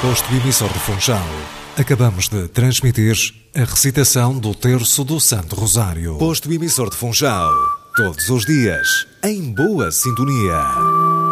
Posto emissor de Funchal. Acabamos de transmitir a recitação do Terço do Santo Rosário. Posto emissor de Funchal. Todos os dias, em boa sintonia.